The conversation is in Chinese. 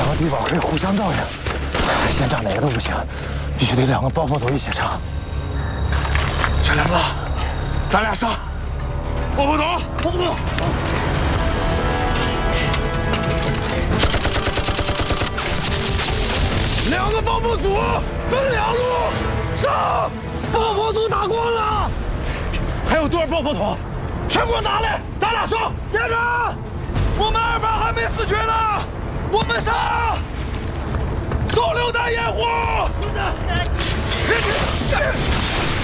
两个地堡可以互相照应，先炸哪个都不行，必须得两个爆破组一起上。小梁子，咱俩上，爆破组，爆破组。两个爆破组分两路上，爆破组打光了，还有多少爆破桶？全给我拿来，咱俩上！连长，我们2班还没死绝呢，我们上！手榴弹掩护！兄弟！